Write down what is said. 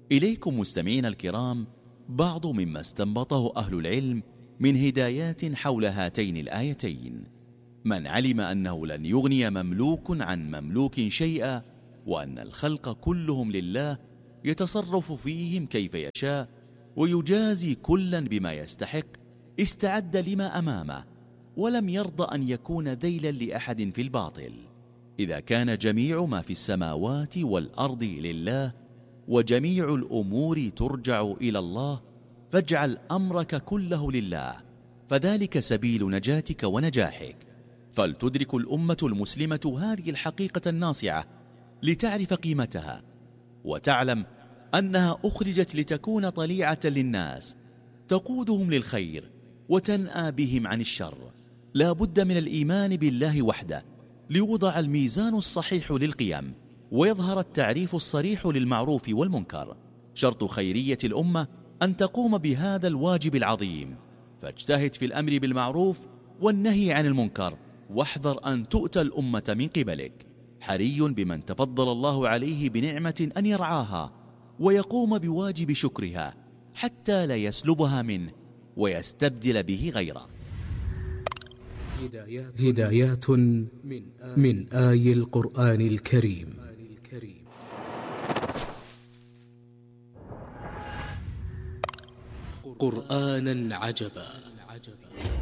إليكم مستمعين الكرام بعض مما استنبطه أهل العلم من هدايات حول هاتين الآيتين. من علم أنه لن يغني مملوك عن مملوك شيئا، وأن الخلق كلهم لله يتصرف فيهم كيف يشاء ويجازي كلا بما يستحق، استعد لما أمامه ولم يرضى أن يكون ذيلا لأحد في الباطل. إذا كان جميع ما في السماوات والأرض لله وجميع الأمور ترجع إلى الله، فاجعل أمرك كله لله، فذلك سبيل نجاتك ونجاحك. فلتدرك الأمة المسلمة هذه الحقيقة الناصعة لتعرف قيمتها، وتعلم أنها أخرجت لتكون طليعة للناس تقودهم للخير وتنأى بهم عن الشر. لا بد من الإيمان بالله وحده ليوضع الميزان الصحيح للقيم ويظهر التعريف الصريح للمعروف والمنكر. شرط خيرية الأمة أن تقوم بهذا الواجب العظيم، فاجتهد في الأمر بالمعروف والنهي عن المنكر، واحذر أن تؤتى الأمة من قبلك. حري بمن تفضل الله عليه بنعمة أن يرعاها ويقوم بواجب شكرها حتى لا يسلبها منه ويستبدل به غيره. هدايات من آي القرآن الكريم. قرآنا عجبا